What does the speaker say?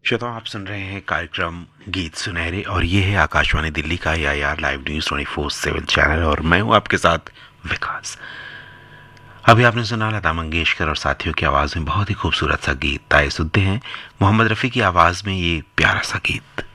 श्रोताओं, आप सुन रहे हैं कार्यक्रम गीत सुनहरे और ये है आकाशवाणी दिल्ली का AIR लाइव न्यूज 24/7 चैनल और मैं हूं आपके साथ विकास। अभी आपने सुना लता मंगेशकर और साथियों की आवाज में बहुत ही खूबसूरत सा गीत। आइए सुनते हैं मोहम्मद रफ़ी की आवाज में ये प्यारा सा गीत।